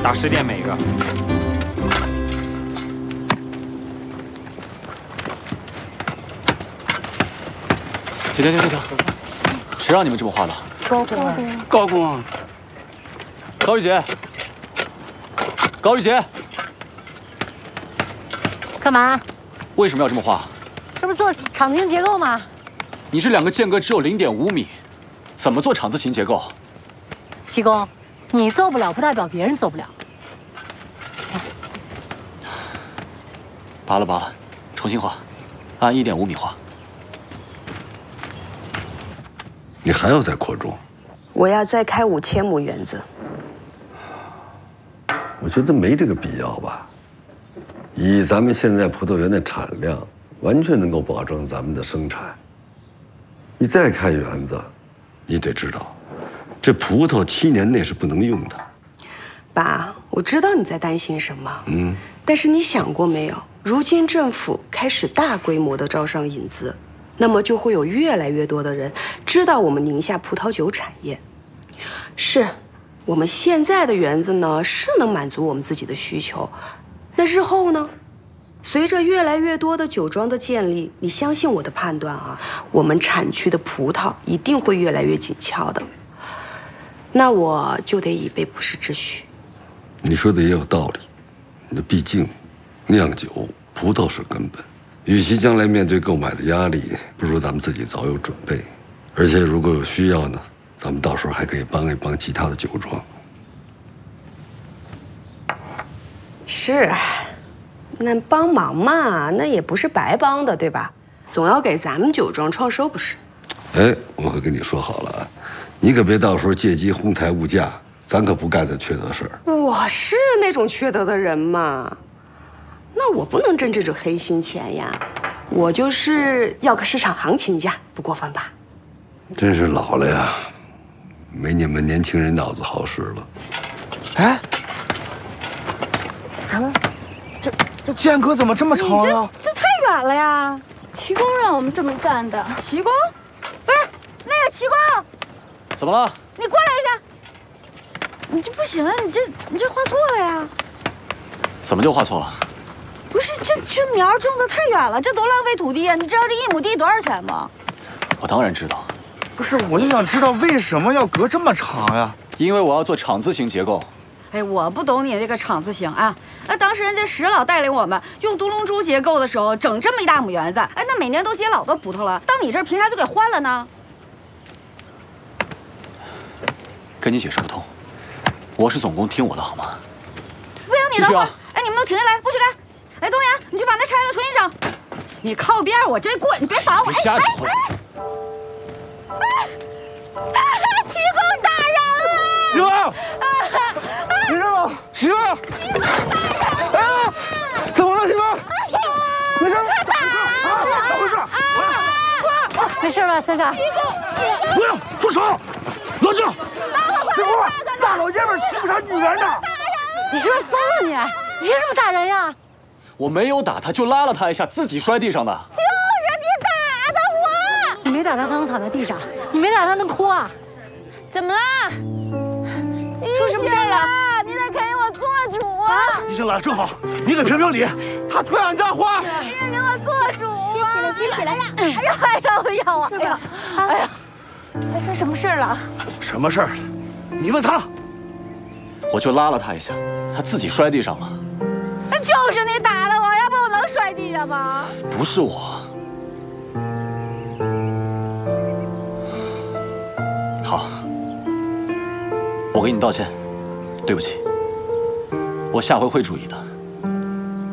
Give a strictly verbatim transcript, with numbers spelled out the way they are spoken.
打十点每个。停停停停停！谁让你们这么画的？ 高公啊！ 高公啊！ 高玉洁，高玉洁， 干嘛？ 为什么要这么画？ 这不是做场子型结构吗？ 你这两个间隔只有零点五米，怎么做场字形结构？ 七公，你做不了，不代表别人做不了。 罢了罢了，重新画，按一点五米画。 你还要再扩种？ 我要再开五千亩园子。 我觉得没这个必要吧。以咱们现在葡萄园的产量，完全能够保证咱们的生产。你再开园子，你得知道，这葡萄七年内是不能用的。 爸，我知道你在担心什么， 嗯， 但是你想过没有？如今政府开始大规模的招商引资，那么就会有越来越多的人知道我们宁夏葡萄酒产业。是，我们现在的园子呢是能满足我们自己的需求，那日后呢？随着越来越多的酒庄的建立，你相信我的判断啊，我们产区的葡萄一定会越来越紧俏的。那我就得以备不时之需。 你说的也有道理，那毕竟，酿酒葡萄是根本，与其将来面对购买的压力，不如咱们自己早有准备。而且如果有需要呢，咱们到时候还可以帮一帮其他的酒庄。 是。那帮忙嘛，那也不是白帮的，对吧？总要给咱们酒庄创收，不是？ 哎，我可跟你说好了啊，你可别到时候借机哄抬物价，咱可不干这缺德事儿。 我是那种缺德的人嘛，那我不能挣这种黑心钱呀，我就是要个市场行情价，不过分吧？ 真是老了呀，没你们年轻人脑子好使了。 哎，什么？这这间隔怎么这么长啊？ 这太远了呀！齐公让我们这么干的。齐公，不是那个齐公， 怎么了？ 你过来一下。你这不行啊！你这你这画错了呀！ 怎么就画错了？ 不是，这这苗种的太远了，这多浪费土地呀！你知道这一亩地多少钱吗？ 我当然知道。 不是，我就想知道为什么要隔这么长呀？ 因为我要做场字形结构。 哎，我不懂你这个场字形啊！那当时人家石老带领我们用独龙珠结构的时候，整这么一大亩园子，哎，那每年都结老多葡萄了。到你这儿凭啥就给换了呢？ 跟你解释不通，我是总工，听我的好吗？ 不行，你等会儿。 啊、 哎，你们都停下来，不许干！哎，东阳，你去把那柴子重新整。你靠边，我这过，你别挡我。 别瞎指挥。 哎哎哎！齐公大人了！媳妇儿，媳妇儿， 齐公大人！ 哎，怎么了，媳妇儿？没事。 他打啊！怎么回事？ 啊！没事吧，三少？ 齐公， 不要住手！冷静！ 媳妇儿， 大老爷们欺负上女人呢！ 你是不是疯了你？你凭什么打人呀？ 我没有打他，就拉了他一下，自己摔地上的。 就是你打的我！ 你没打他，他能躺在地上；你没打他，能哭啊？ 怎么了？ 出什么事了？ 你得给我做主啊！ 你醒了，正好，你给评评理。他推俺家花， 你得给我做主啊！ 起来，起来！ 哎呀，哎呀，哎呀，我，哎呀，哎呀， 发生什么事了？ 什么事儿？你问他。 我就拉了他一下，他自己摔地上了。 就是你打了我，要不我能摔地下吗？ 不是我。好，我给你道歉，对不起，我下回会注意的。